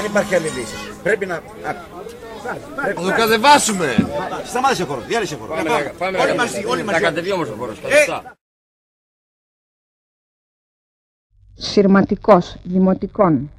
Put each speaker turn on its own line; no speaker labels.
υπάρχει άλλη λύση. Πρέπει να...
Θα το κατεβάσουμε.
Σταμάτησε ο χώρος, διάλυσε ο χώρος.
Πάμε
Όλοι μαζί, όλοι μαζί.
θα κατεβεί όμως ο χώρος.
Συρματικός, δημοτικών.